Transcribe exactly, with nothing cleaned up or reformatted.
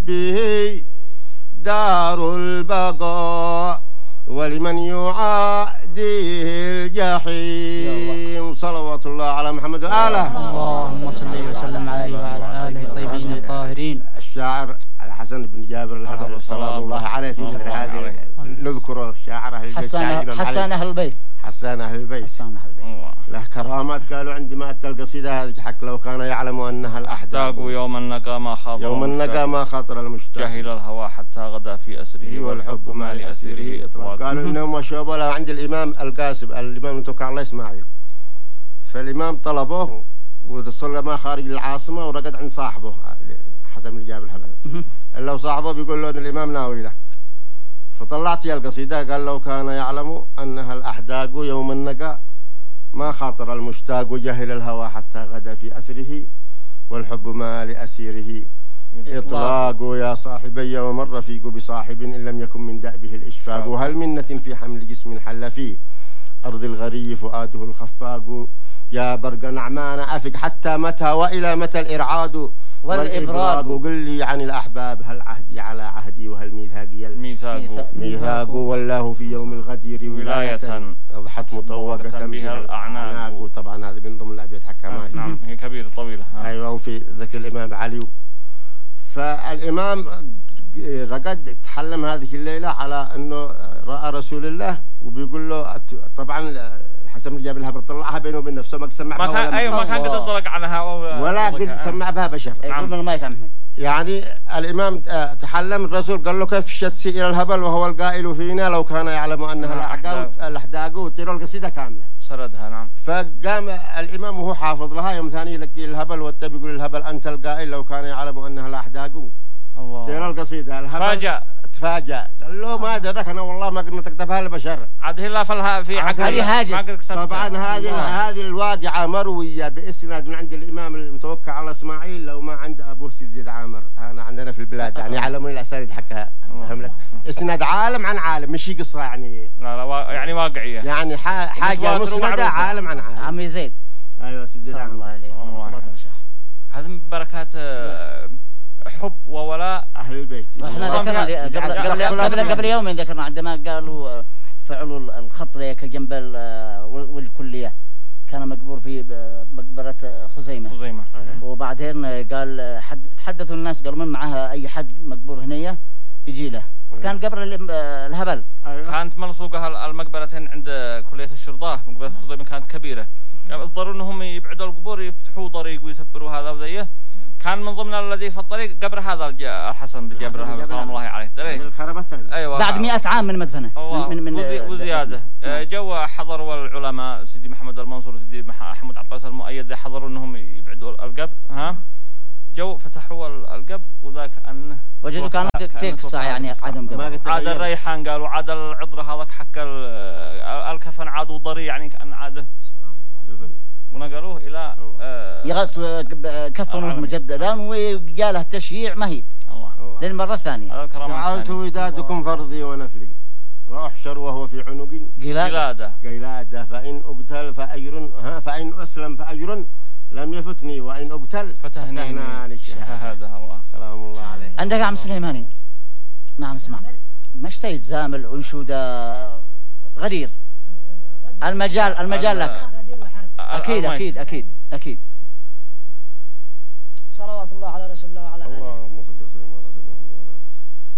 به دار البقاء ولمن يعاديه الجحيم. صلوات الله على محمد وآله. اللهم صل وسلم عليه وعلى آله الطيبين الطاهرين. الشاعر الحسن بن جابر الهبل سلام الله عليه في مثل هذه نذكر الشاعر أهل البيت حسان أهل البيت حسان أهل البيت حسان أهل البيت له كرامات. قالوا عندما أتى القصيدة هذه حق لو كان يعلم أنها الأحداق يوم النقى ما خاطر يوم النقى ما خاطر المشتاق جهل الهوى حتى غدا في أسره والحب ما لأسره إطلاق. قالوا إنهم وشوبوا له عند الإمام القاسم الإمام متوكل الله إسماعيل. فالإمام طلبوه وصل ما خارج العاصمة ورقد عند صاحبه حسن بن جابر الهبل. لو صاحبه بيقول له الإمام ناوي لك. فطلعت يا القصيدة قال لو كان يعلم أنها الأحداق يوم النقى ما خاطر المشتاق جهل الهوى حتى غدا في أسره والحب ما لأسيره إطلاق. يا صاحبي ومن رفيق بصاحب إن لم يكن من دأبه الإشفاق وهل منة في حمل جسم حل فيه أرض الغري فؤاده الخفاق. يا برق نعمان أفق حتى متى وإلى متى الإرعاد والإبراق. قل لي عن الأحباب هل عهدي على عهدي وهل ميثاقي الميثاق ميثاق والله في يوم الغدير ولاية أضحت مطوقة بها الأعناق. وطبعا هذا من ضمن الأبيات حكمها. نعم هي كبيرة طويلة. أيوة. وفي ذكر الإمام علي. فالإمام رقد تحلم هذه الليلة على أنه رأى رسول الله وبيقول له طبعا حسن بن جابر الهبل طلعها بينه وبين نفسه ما سمع بها ولا أيوة ما كان قد انطلق عنها ولا قد سمع بها بشر. نعم. يعني الإمام تحلم الرسول قال له كيف شتسي إلى الهبل وهو القائل فينا لو كان يعلم أنها الأحداق وطيروا القصيدة كاملة سردها. نعم. فقام الإمام وهو حافظ لها يوم ثاني يلقي الهبل والتبي يقول الهبل أنت القائل لو كان يعلم أنها الأحداق طيروا القصيدة. الهبل تفاجأ تفاجأ قال له ما درك أنا والله ما قدرت أكتبها لبشر عاد هلا فلها في عاد هاجس. طبعا هذه هذه الواقعة مروية بإسناد من عند الإمام المتوكل على إسماعيل لو ما عند أبوه سيد زيد عامر أنا عندنا في البلاد يعني يعلمون الأسانيد حقها. فهم لك إسناد عالم عن عالم مش قصة يعني لا لا يعني واقعية يعني حاجة مسندة عالم عن عالم. عمي زيد أيوة سيد زيد عامر الله عليه. هذا من بركات حب وولاء أهل البيت. احنا ذكرنا قبل قبل قبل, قبل يومين ذكرنا عندما قالوا فعلوا الخط ذيك جنب والكلية كان مقبور في مقبرة خزيمة. خزيمة. وبعدين قال حد تحدثوا الناس قالوا من معها أي حد مقبور هنا يجي له. كان قبر الهبل. كانت ملصوقة المقبرتين عند كلية الشرطة. مقبرة خزيمة كانت كبيرة. اضطروا انهم يبعدوا القبور يفتحوا طريق ويسبروا هذا وذيه. كان من ضمن الذي في الطريق قبر هذا الحسن بن جابر سلام الله عليه. الخرابة الثانية. أيوة. بعد مئة عام من مدفنه. من من وزي وزيادة. جو حضروا العلماء سيدي محمد المنصور وسيدي محمود عباس المؤيد حضروا انهم يبعدوا القبر. ها جو فتحوا القبر وذاك أنه وجدوا كانوا تكسع يعني عدم قبر. عاد الريحان قالوا عاد العذرة هذاك حق الكفن عاد وضري يعني كأن عاده ونقلوه إلى آه يغسل كفنوه مجددا وقاله تشييع مهيب للمرة الثانية. جعلت ودادكم فرضي ونفلي وأحشر وهو في عنق قلادة قلادة فإن أقتل فأجر ها فإن أسلم فأجر لم يفتني وإن أقتل فتهناني الشهادة. الله سلام الله عليه. عندك عم سليماني نعم نسمع مشتي زامل أنشودة غدير المجال المجال لك. أكيد أكيد أكيد أكيد